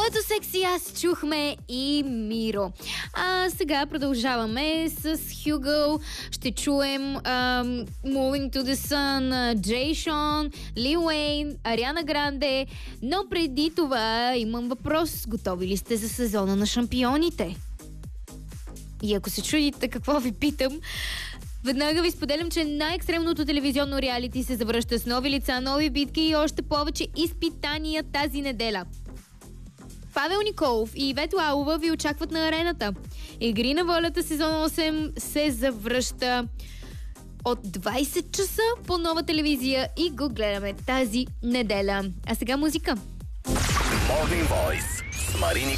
Твоето секси аз чухме и Миро. А сега продължаваме с Хюгъл. Ще чуем Moving to the Sun, Джей Шон, Лил Уейн, Ариана Гранде. Но преди това имам въпрос. Готови ли сте за сезона на шампионите? И ако се чудите какво ви питам, веднага ви споделям, че най-екстремното телевизионно реалити се завръща с нови лица, нови битки и още повече изпитания тази неделя. Павел Николов и Ивет Лалова ви очакват на арената. Игри на волята сезон 8 се завръща от 20 часа по Нова телевизия и го гледаме тази неделя. А сега музика. Morning Voice с Марини